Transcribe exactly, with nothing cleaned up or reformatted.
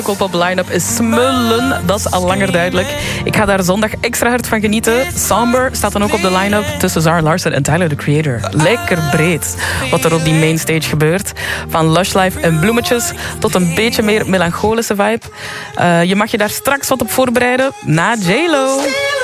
Op op line-up is smullen, dat is al langer duidelijk. Ik ga daar zondag extra hard van genieten. Somber staat dan ook op de line-up tussen Zara Larsson en Tyler, the Creator. Lekker breed wat er op die mainstage gebeurt. Van Lush Life en bloemetjes tot een beetje meer melancholische vibe. Uh, je mag je daar straks wat op voorbereiden na J Lo.